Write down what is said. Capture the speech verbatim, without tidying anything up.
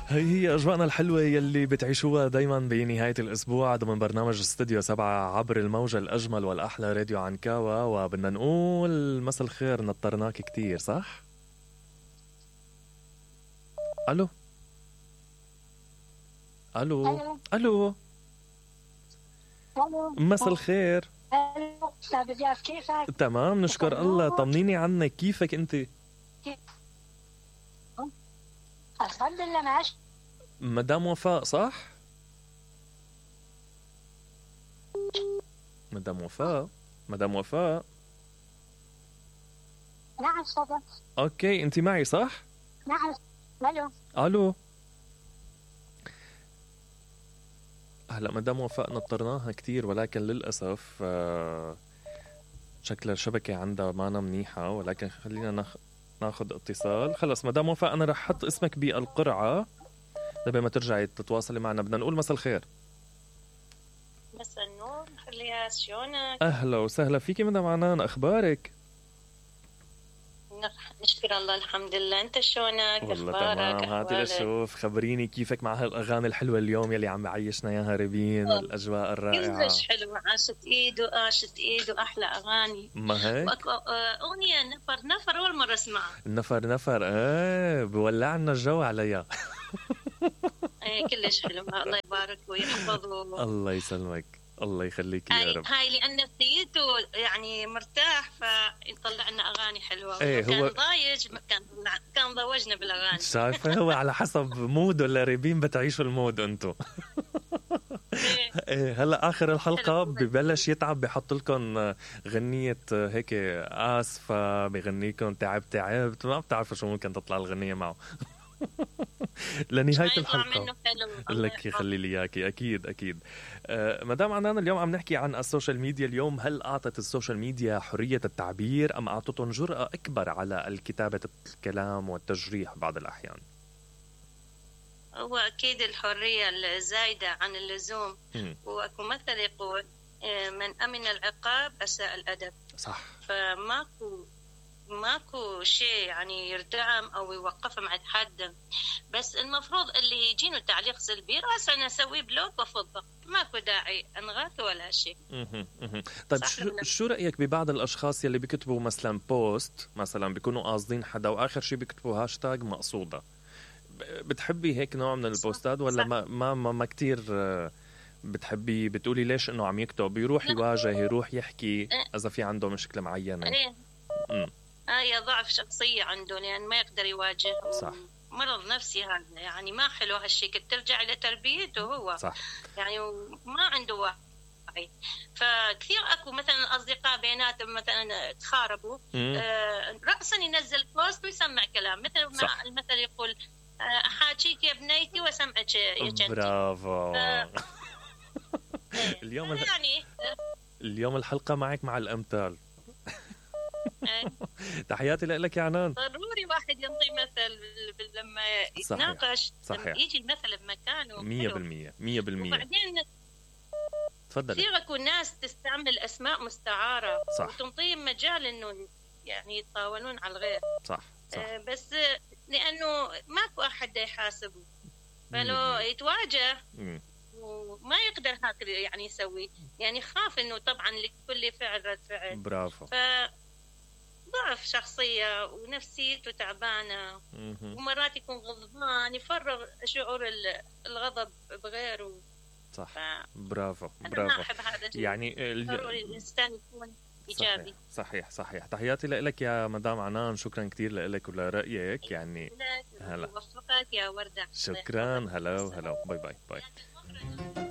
هي هي أجواءنا الحلوة يلي بتعيشوها دايما بنهاية الأسبوع ضمن برنامج استوديو سبعة عبر الموجة الأجمل والأحلى راديو عنكاوا. وبدنا نقول مساء الخير، نطرناك كتير صح؟ ألو ألو ألو مساء الخير. ألو أستاذ إلياس كيفك؟ تمام نشكر الله، طمنيني عنك، كيفك أنت؟ الحمد لله ماشي. مدام وفاء صح؟ مدام وفاء مدام وفاء نعم صدق. اوكي انت معي صح؟ نعم. الو الو هلا مدام وفاء نطرناها كتير ولكن للاسف آه شكل الشبكه عندها معنا منيحه، ولكن خلينا ناخ... ناخذ اتصال. خلص مدام وفاء انا رح احط اسمك بالقرعه لبين ما ترجعي تتواصلي معنا. بدنا نقول مساء الخير. مساء النور خليها، شلونك؟ اهلا وسهلا فيكي مدام عنان، اخبارك؟ نشكر الله الحمد لله، انت شلونك؟ والله تمام. هاتي لشوف، خبريني كيفك مع هالاغاني الحلوه اليوم يلي عم بعيشنا اياها ريبين والاجواء الرائعه. كلش حلو، عاشت ايد وعاشت ايد واحلى اغاني. ما هيك؟ اغنيه نفر نفر اول مره اسمعها. نفر نفر ايه بولعنا الجو عليها. ايه كلش حلو، الله يبارك ويحفظه. الله يسلمك، الله يخليك يا رب. هاي لأن نفسيته يعني مرتاح فيطلع لنا أغاني حلوة. ايه كان هو ضايج كان كان ضوجنا بالأغاني. شايفة هو على حسب موده لاربين بتعيشوا المود انتو. ايه هلا آخر الحلقة ببلش يتعب بحط لكم غنية هيك آسفة، بغنيكم تعب تعبت، ما بتعرفوا شو ممكن تطلع الغنية معه. لنهاية الحلقة لك يخلي لي إياكي. أكيد أكيد. آه مدام عنان اليوم عم نحكي عن السوشيال ميديا. اليوم هل أعطت السوشيال ميديا حرية التعبير أم أعطتهم جرأة أكبر على الكتابة الكلام والتجريح بعض الأحيان؟ هو أكيد الحرية الزايدة عن اللزوم، وأكو مثل يقول من أمن العقاب أساء الأدب. صح. فماكو ماكو شيء يعني يردعم أو يوقفهم عند حد، بس المفروض اللي يجينه تعليق سلبي راسا نسوي بلوك وفضة، ماكو داعي انغاث ولا شيء. طيب شو, شو رأيك ببعض الأشخاص يلي بيكتبوا مثلا بوست مثلا بيكونوا قاصدين حدا وآخر شيء بيكتبوا هاشتاج مقصودة؟ بتحبي هيك نوع من البوستات ولا ما ما ما, ما كتير بتحبي؟ بتقولي ليش إنه عم يكتب يروح يواجه يروح يحكي إذا في عنده مشكلة معينة؟ هي ضعف شخصية عنده لأن ما يقدر يواجه. صح. مرض نفسي هذا، يعني ما حلو هالشيء، ترجع لتربيته هو. صح. يعني ما عنده وعي. فكثير أكو مثلا أصدقاء بيناتهم مثلا تخاربوا آه رأسا ينزل بوست ويسمع كلام مثل ما المثل يقول أحاكيك يا بنيتي وسمعك يا جنتي. برافو. آه اليوم الح... يعني اليوم الحلقة معك مع الأمثال. تحياتي لك يا عنان. ضروري واحد ينطي مثل لما يتناقش، لما يجي المثل بمكانه مية بالمية مية بالمية. وبعدين تفضل. كثير اكو ناس تستعمل اسماء مستعارة صح. وتنطيهم مجال انه يعني يتطاولون على الغير. صح. صح. آه بس لانه ماكو احد يحاسبه، فلو يتواجه مم. وما يقدر هكذا يعني يسوي، يعني خاف انه طبعا لكل فعل رد فعل. برافو. ف ضعف شخصية ونفسيته تعبانة، ومرات يكون غضبان يفرغ شعور الغضب بغيره. صح. ف... برافو أنا برافو. ما أحب هذا. يعني ضروري الإنسان يكون إيجابي. صحيح صحيح. تحياتي لك يا مدام عنان، شكرا كتير لك ولرأيك. يعني هلا وفقك يا وردة. شكرا. هلا وهلا. باي باي باي.